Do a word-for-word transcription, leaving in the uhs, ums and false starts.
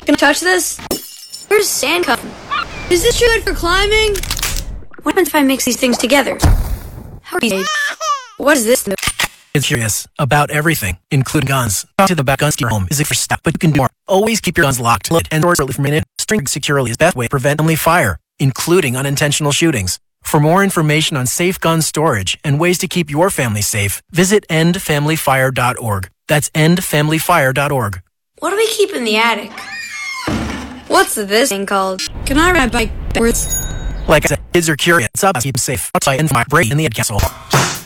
Can I touch this? Where's sand come from? Is this good for climbing? What happens if I mix these things together? How are these made? What is this? It's curious about everything, including guns. Talk to the back guns to your home is a first step, but you can do more. Always keep your guns locked, lit, and stored for a minute. String securely is the best way to prevent family fire, including unintentional shootings. For more information on safe gun storage and ways to keep your family safe, visit end family fire dot org. That's end family fire dot org. What do we keep in the attic? What's this thing called? Can I ride my bike backwards? Like I said, kids are curious. It's up to keep them safe outside and my brain in the castle.